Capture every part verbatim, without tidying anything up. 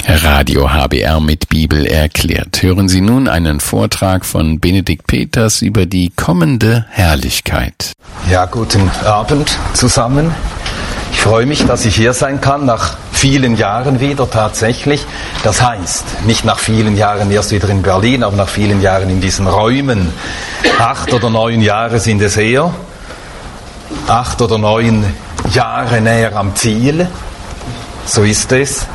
Radio H B R mit Bibel erklärt. Hören Sie nun einen Vortrag von Benedikt Peters über die kommende Herrlichkeit. Ja, guten Abend zusammen. Ich freue mich, dass ich hier sein kann, nach vielen Jahren wieder tatsächlich. Das heißt, nicht nach vielen Jahren erst wieder in Berlin, aber nach vielen Jahren in diesen Räumen. Acht oder neun Jahre sind es eher. Acht oder neun Jahre näher am Ziel. So ist es.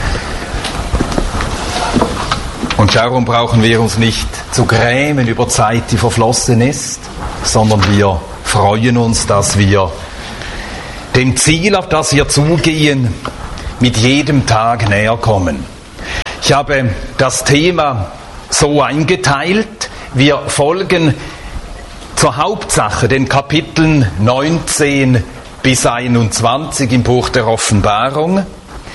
Und darum brauchen wir uns nicht zu grämen über Zeit, die verflossen ist, sondern wir freuen uns, dass wir dem Ziel, auf das wir zugehen, mit jedem Tag näher kommen. Ich habe das Thema so eingeteilt, wir folgen zur Hauptsache den Kapiteln neunzehn bis einundzwanzig im Buch der Offenbarung.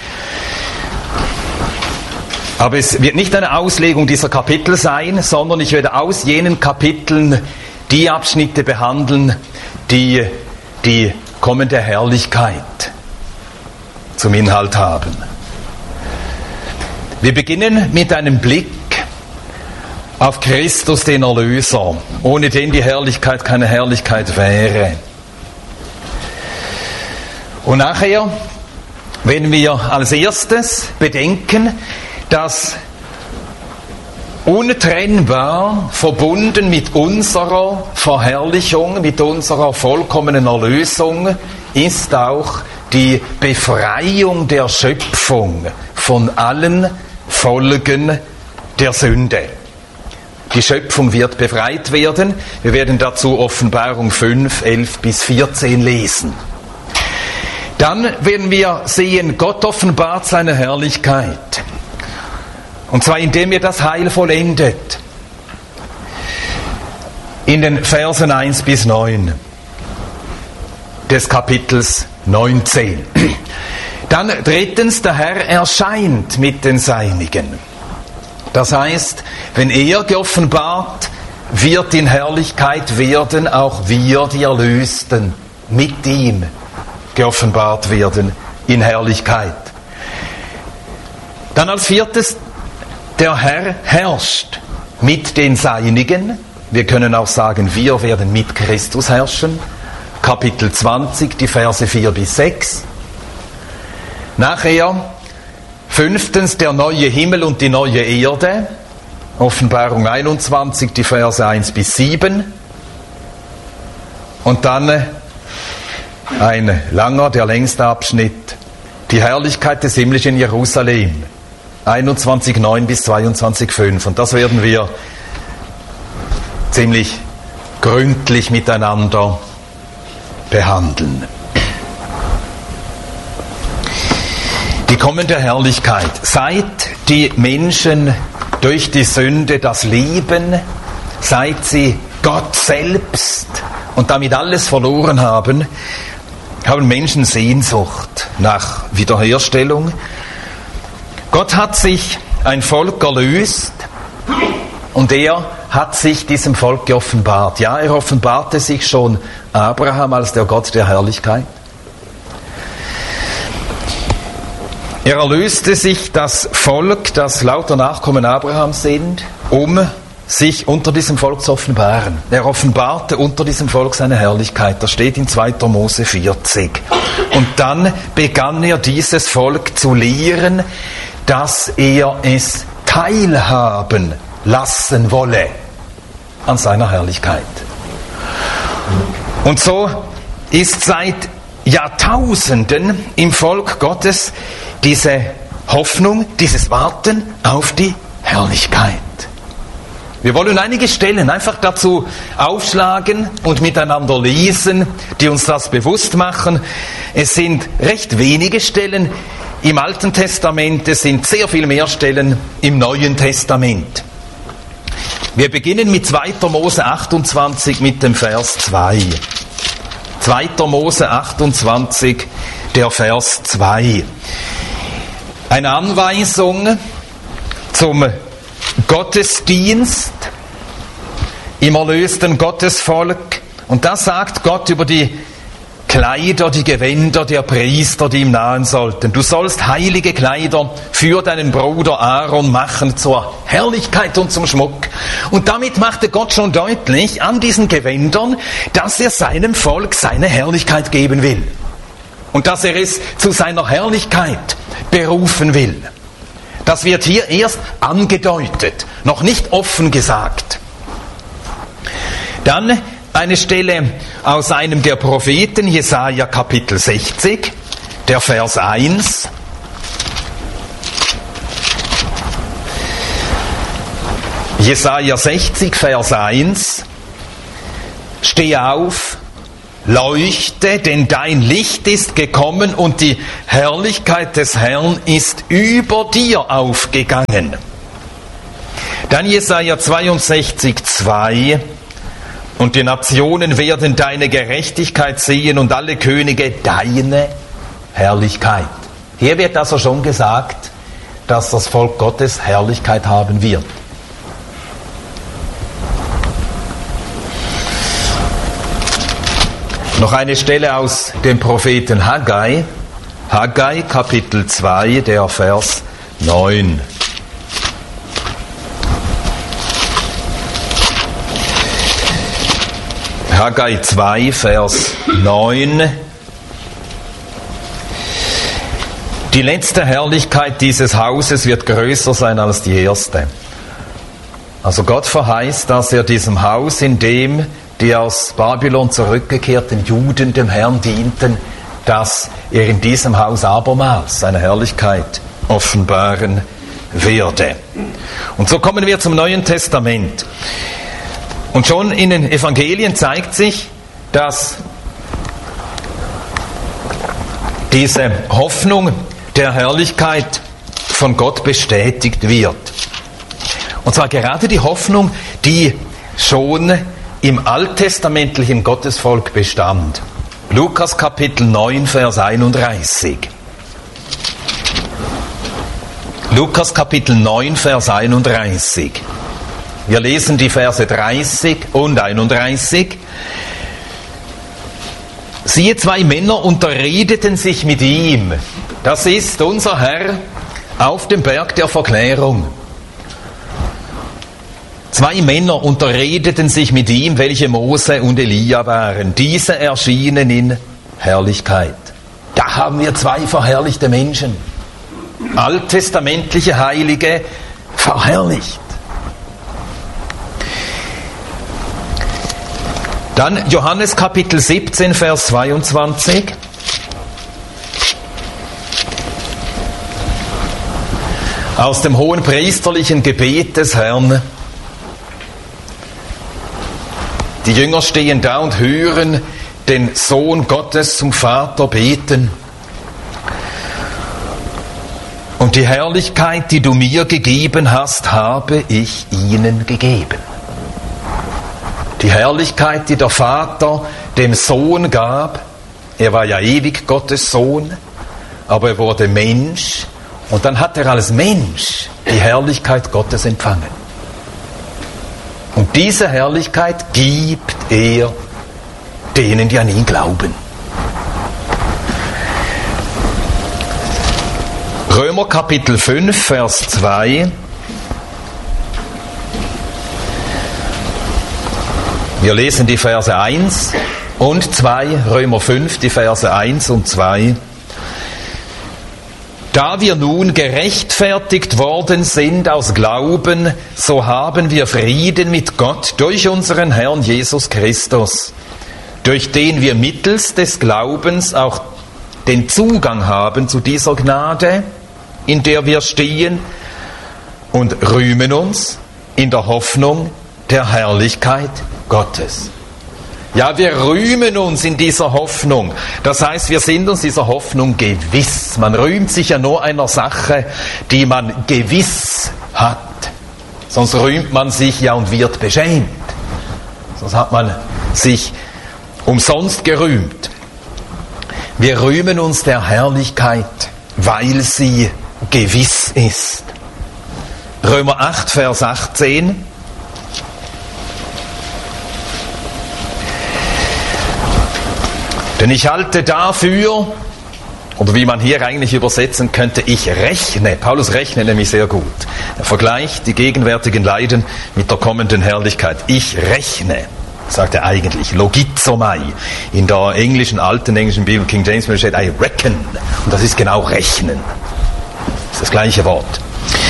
Aber es wird nicht eine Auslegung dieser Kapitel sein, sondern ich werde aus jenen Kapiteln die Abschnitte behandeln, die die kommende Herrlichkeit zum Inhalt haben. Wir beginnen mit einem Blick auf Christus, den Erlöser, ohne den die Herrlichkeit keine Herrlichkeit wäre. Und nachher werden wir als erstes bedenken, dass untrennbar verbunden mit unserer Verherrlichung, mit unserer vollkommenen Erlösung, ist auch die Befreiung der Schöpfung von allen Folgen der Sünde. Die Schöpfung wird befreit werden. Wir werden dazu Offenbarung fünf, elf bis vierzehn lesen. Dann werden wir sehen, Gott offenbart seine Herrlichkeit. Und zwar indem er das Heil vollendet. In den Versen eins bis neun des Kapitels neunzehn. Dann drittens, der Herr erscheint mit den Seinigen. Das heißt, wenn er geoffenbart wird in Herrlichkeit, werden auch wir, die Erlösten, mit ihm geoffenbart werden in Herrlichkeit. Dann als viertes, der Herr herrscht mit den Seinigen. Wir können auch sagen, wir werden mit Christus herrschen. Kapitel zwanzig, die Verse vier bis sechs. Nachher, fünftens, der neue Himmel und die neue Erde. Offenbarung einundzwanzig, die Verse eins bis sieben. Und dann ein langer, der längste Abschnitt, die Herrlichkeit des himmlischen Jerusalem. einundzwanzig neun bis zweiundzwanzig fünf. Und das werden wir ziemlich gründlich miteinander behandeln. Die kommende Herrlichkeit. Seit die Menschen durch die Sünde das Leben, seit sie Gott selbst und damit alles verloren haben, haben Menschen Sehnsucht nach Wiederherstellung. Gott hat sich ein Volk erlöst und er hat sich diesem Volk geoffenbart. Ja, er offenbarte sich schon Abraham als der Gott der Herrlichkeit. Er erlöste sich das Volk, das lauter Nachkommen Abrahams sind, um sich unter diesem Volk zu offenbaren. Er offenbarte unter diesem Volk seine Herrlichkeit. Das steht in zweiter Mose vierzig. Und dann begann er dieses Volk zu lehren, dass er es teilhaben lassen wolle an seiner Herrlichkeit. Und so ist seit Jahrtausenden im Volk Gottes diese Hoffnung, dieses Warten auf die Herrlichkeit. Wir wollen einige Stellen einfach dazu aufschlagen und miteinander lesen, die uns das bewusst machen. Es sind recht wenige Stellen im Alten Testament, es sind sehr viel mehr Stellen im Neuen Testament. Wir beginnen mit zweiter Mose achtundzwanzig mit dem Vers zwei. zweiter Mose achtundzwanzig, der Vers zwei. Eine Anweisung zum Gottesdienst im erlösten Gottesvolk. Und da sagt Gott über die Kleider, die Gewänder der Priester, die ihm nahen sollten. Du sollst heilige Kleider für deinen Bruder Aaron machen zur Herrlichkeit und zum Schmuck. Und damit machte Gott schon deutlich an diesen Gewändern, dass er seinem Volk seine Herrlichkeit geben will. Und dass er es zu seiner Herrlichkeit berufen will. Das wird hier erst angedeutet, noch nicht offen gesagt. Dann eine Stelle aus einem der Propheten, Jesaja Kapitel sechzig, der Vers eins. Jesaja sechzig, Vers eins. Steh auf, leuchte, denn dein Licht ist gekommen und die Herrlichkeit des Herrn ist über dir aufgegangen. Dann Jesaja zweiundsechzig, zwei. Und die Nationen werden deine Gerechtigkeit sehen und alle Könige deine Herrlichkeit. Hier wird also schon gesagt, dass das Volk Gottes Herrlichkeit haben wird. Noch eine Stelle aus dem Propheten Haggai. Haggai Kapitel zwei, der Vers neun. Haggai zwei, Vers neun. Die letzte Herrlichkeit dieses Hauses wird größer sein als die erste. Also Gott verheißt, dass er diesem Haus, in dem die aus Babylon zurückgekehrten Juden dem Herrn dienten, dass er in diesem Haus abermals seine Herrlichkeit offenbaren werde. Und so kommen wir zum Neuen Testament. Und schon in den Evangelien zeigt sich, dass diese Hoffnung der Herrlichkeit von Gott bestätigt wird. Und zwar gerade die Hoffnung, die schon im alttestamentlichen Gottesvolk bestand. Lukas Kapitel neun, Vers einunddreißig. Lukas Kapitel neun, Vers einunddreißig. Wir lesen die Verse dreißig und einunddreißig. Siehe, zwei Männer unterredeten sich mit ihm. Das ist unser Herr auf dem Berg der Verklärung. Zwei Männer unterredeten sich mit ihm, welche Mose und Elia waren. Diese erschienen in Herrlichkeit. Da haben wir zwei verherrlichte Menschen. Alttestamentliche Heilige verherrlicht. Dann Johannes Kapitel siebzehn, Vers zweiundzwanzig. Aus dem hohen priesterlichen Gebet des Herrn. Die Jünger stehen da und hören den Sohn Gottes zum Vater beten. Und die Herrlichkeit, die du mir gegeben hast, habe ich ihnen gegeben. Die Herrlichkeit, die der Vater dem Sohn gab, er war ja ewig Gottes Sohn, aber er wurde Mensch und dann hat er als Mensch die Herrlichkeit Gottes empfangen. Und diese Herrlichkeit gibt er denen, die an ihn glauben. Römer Kapitel fünf, Vers zwei. Wir lesen die Verse eins und zwei, Römer fünf, die Verse eins und zwei. Da wir nun gerechtfertigt worden sind aus Glauben, so haben wir Frieden mit Gott durch unseren Herrn Jesus Christus, durch den wir mittels des Glaubens auch den Zugang haben zu dieser Gnade, in der wir stehen, und rühmen uns in der Hoffnung der Herrlichkeit Gottes. Ja, wir rühmen uns in dieser Hoffnung. Das heißt, wir sind uns dieser Hoffnung gewiss. Man rühmt sich ja nur einer Sache, die man gewiss hat. Sonst rühmt man sich ja und wird beschämt. Sonst hat man sich umsonst gerühmt. Wir rühmen uns der Herrlichkeit, weil sie gewiss ist. Römer acht, Vers achtzehn. Denn ich halte dafür, oder wie man hier eigentlich übersetzen könnte, ich rechne. Paulus rechnet nämlich sehr gut. Er vergleicht die gegenwärtigen Leiden mit der kommenden Herrlichkeit. Ich rechne, sagt er eigentlich, logizomai. In der englischen, alten englischen Bibel, King James Version, steht I reckon. Und das ist genau rechnen. Das ist das gleiche Wort.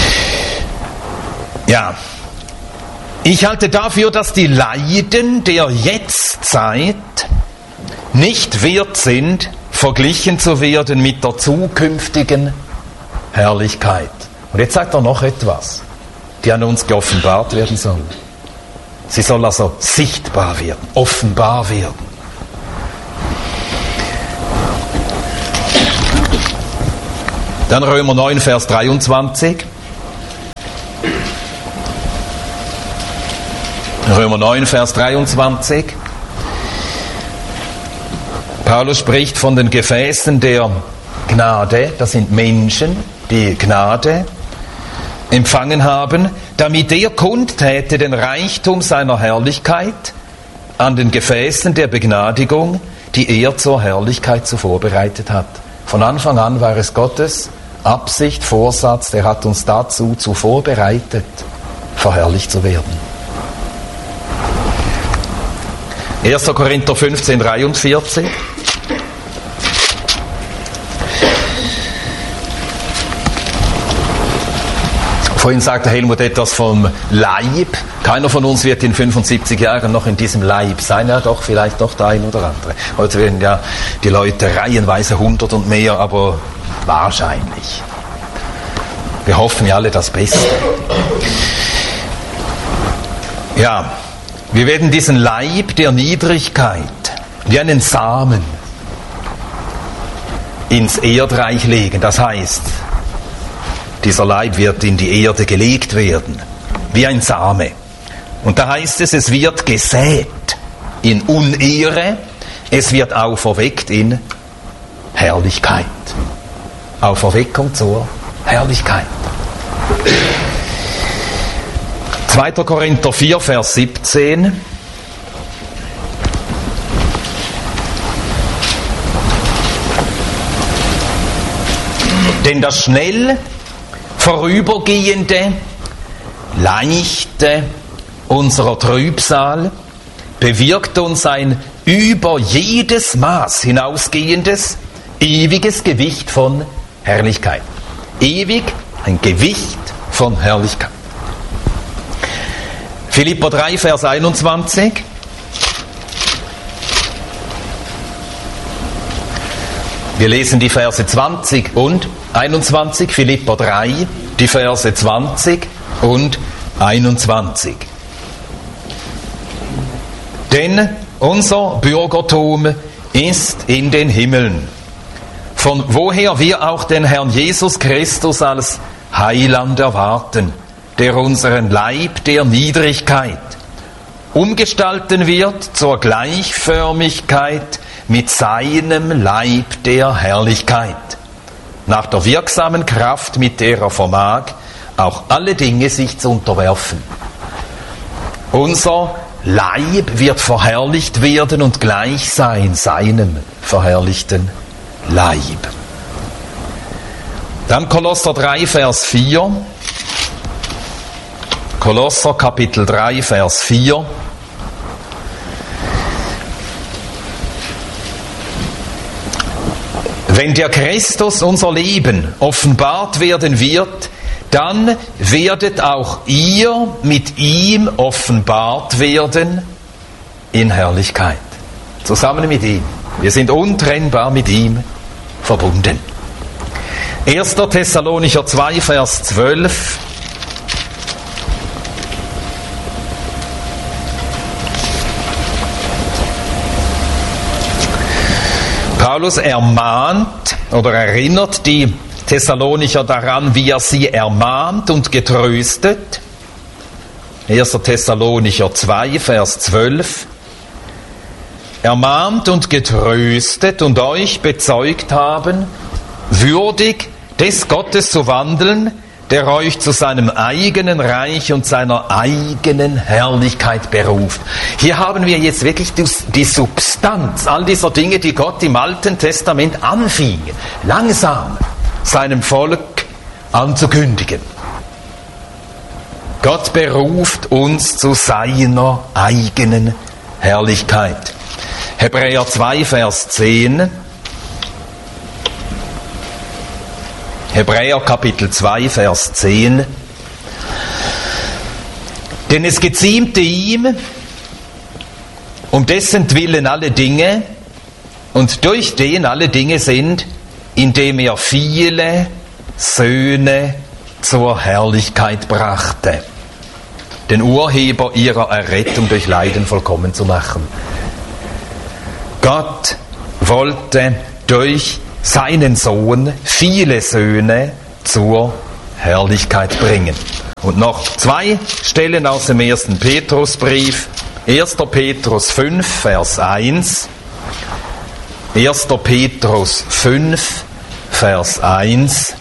Ja. Ich halte dafür, dass die Leiden der Jetztzeit nicht wert sind, verglichen zu werden mit der zukünftigen Herrlichkeit. Und jetzt sagt er noch etwas, die an uns geoffenbart werden soll. Sie soll also sichtbar werden, offenbar werden. Dann Römer neun, Vers dreiundzwanzig. Römer neun, Vers dreiundzwanzig. Paulus spricht von den Gefäßen der Gnade, das sind Menschen, die Gnade empfangen haben, damit er kundtäte den Reichtum seiner Herrlichkeit an den Gefäßen der Begnadigung, die er zur Herrlichkeit zuvor bereitet hat. Von Anfang an war es Gottes Absicht, Vorsatz, der hat uns dazu zuvor bereitet, verherrlicht zu werden. erster Korinther fünfzehn, dreiundvierzig. Vorhin sagte Helmut etwas vom Leib. Keiner von uns wird in fünfundsiebzig Jahren noch in diesem Leib sein. Ja doch, vielleicht doch der ein oder andere. Heute werden ja die Leute reihenweise hundert und mehr, aber wahrscheinlich. Wir hoffen ja alle das Beste. Ja, wir werden diesen Leib der Niedrigkeit wie einen Samen ins Erdreich legen. Das heißt, dieser Leib wird in die Erde gelegt werden, wie ein Same. Und da heißt es, es wird gesät in Unehre, es wird auferweckt in Herrlichkeit. Auferweckung zur Herrlichkeit. zweiter Korinther vier, Vers siebzehn. Denn das schnell vorübergehende, leichte unserer Trübsal bewirkt uns ein über jedes Maß hinausgehendes, ewiges Gewicht von Herrlichkeit. Ewig ein Gewicht von Herrlichkeit. Philipper drei, Vers einundzwanzig. Wir lesen die Verse zwanzig und einundzwanzig, Philipper drei, die Verse zwanzig und einundzwanzig. Denn unser Bürgertum ist in den Himmeln, von woher wir auch den Herrn Jesus Christus als Heiland erwarten, der unseren Leib der Niedrigkeit umgestalten wird zur Gleichförmigkeit mit seinem Leib der Herrlichkeit, nach der wirksamen Kraft, mit der er vermag, auch alle Dinge sich zu unterwerfen. Unser Leib wird verherrlicht werden und gleich sein seinem verherrlichten Leib. Dann Kolosser drei, Vers vier. Kolosser Kapitel drei, Vers vier. Wenn der Christus, unser Leben, offenbart werden wird, dann werdet auch ihr mit ihm offenbart werden in Herrlichkeit. Zusammen mit ihm. Wir sind untrennbar mit ihm verbunden. erster Thessalonicher zwei, Vers zwölf. Paulus ermahnt oder erinnert die Thessalonicher daran, wie er sie ermahnt und getröstet. erster Thessalonicher zwei, Vers zwölf. Ermahnt und getröstet und euch bezeugt haben, würdig des Gottes zu wandeln, der euch zu seinem eigenen Reich und seiner eigenen Herrlichkeit beruft. Hier haben wir jetzt wirklich die Substanz all dieser Dinge, die Gott im Alten Testament anfing, langsam seinem Volk anzukündigen. Gott beruft uns zu seiner eigenen Herrlichkeit. Hebräer zwei, Vers zehn. Hebräer Kapitel zwei, Vers zehn. Denn es geziemte ihm, um dessen Willen alle Dinge und durch den alle Dinge sind, indem er viele Söhne zur Herrlichkeit brachte, den Urheber ihrer Errettung durch Leiden vollkommen zu machen. Gott wollte durch seinen Sohn viele Söhne zur Herrlichkeit bringen. Und noch zwei Stellen aus dem ersten Petrusbrief. erster Petrus fünf, Vers eins. erster Petrus fünf, Vers eins.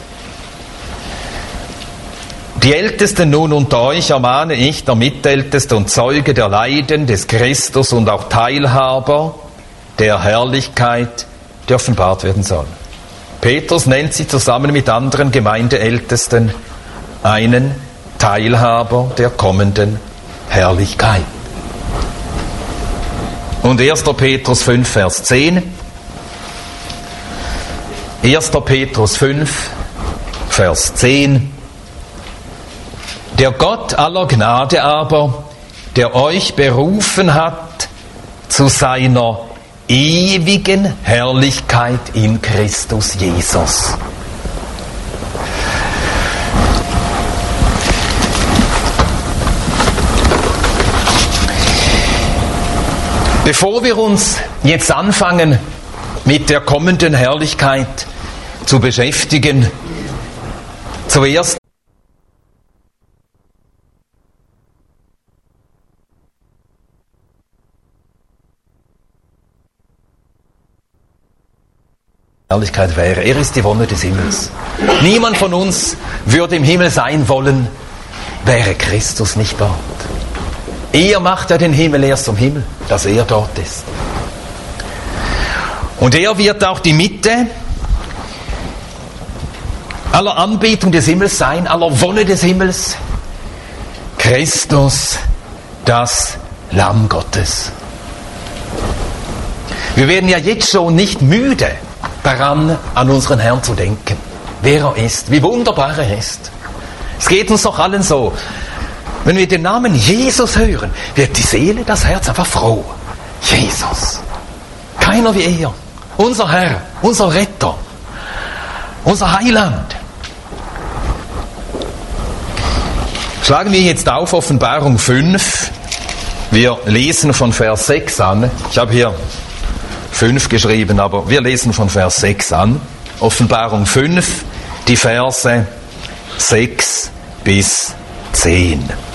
Die Ältesten nun unter euch ermahne ich, der Mitälteste und Zeuge der Leiden des Christus und auch Teilhaber der Herrlichkeit, die offenbart werden soll. Petrus nennt sie zusammen mit anderen Gemeindeältesten einen Teilhaber der kommenden Herrlichkeit. Und erster Petrus fünf, Vers zehn. erster Petrus fünf, Vers zehn. Der Gott aller Gnade aber, der euch berufen hat zu seiner ewigen Herrlichkeit in Christus Jesus. Bevor wir uns jetzt anfangen, mit der kommenden Herrlichkeit zu beschäftigen, zuerst Herrlichkeit wäre. Er ist die Wonne des Himmels. Niemand von uns würde im Himmel sein wollen, wäre Christus nicht dort. Er macht ja den Himmel erst zum Himmel, dass er dort ist. Und er wird auch die Mitte aller Anbetung des Himmels sein, aller Wonne des Himmels. Christus, das Lamm Gottes. Wir werden ja jetzt schon nicht müde, daran, an unseren Herrn zu denken, wer er ist, wie wunderbar er ist. Es geht uns doch allen so. Wenn wir den Namen Jesus hören, wird die Seele, das Herz einfach froh. Jesus. Keiner wie er. Unser Herr, unser Retter, unser Heiland. Schlagen wir jetzt auf Offenbarung fünf. Wir lesen von Vers sechs an. Ich habe hier fünf geschrieben, aber wir lesen von Vers sechs an. Offenbarung fünf, die Verse sechs bis zehn.